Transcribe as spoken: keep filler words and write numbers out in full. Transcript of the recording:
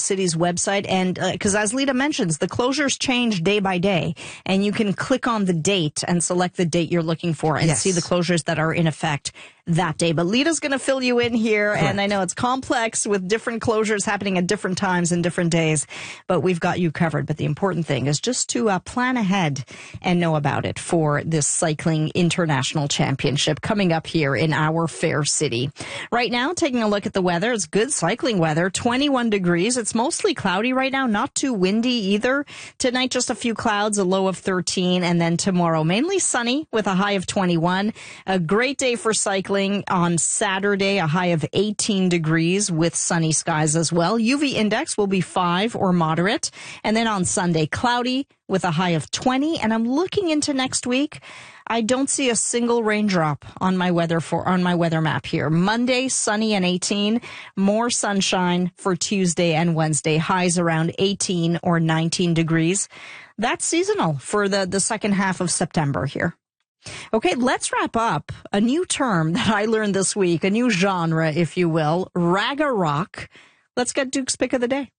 city's website. And because uh, as Lita mentions, the closures change day by day. And you can click on the date and select the date you're looking for and yes. see the closures that are in effect that day. But Lita's going to fill you in here. Correct. And I know it's complex with different closures happening at different times and different days, but we've got you covered. But the important thing is just to uh, plan ahead and know about it for this Cycling International Championship coming up here in our fair city. Right now, taking a look at the weather, it's good cycling weather, twenty-one degrees. It's mostly cloudy right now, not too windy either. Tonight, just a few clouds, a low of thirteen, and then tomorrow, mainly sunny with a high of twenty-one. A great day for cycling. On Saturday, a high of eighteen degrees with sunny skies as well. U V index will be five or moderate. And then on Sunday, cloudy with a high of twenty. And I'm looking into next week. I don't see a single raindrop on my weather for on my weather map here. Monday, sunny and eighteen. More sunshine for Tuesday and Wednesday. Highs around eighteen or nineteen degrees. That's seasonal for the, the second half of September here. Okay, let's wrap up. A new term that I learned this week, a new genre, if you will, Raga Rock. Let's get Duke's pick of the day.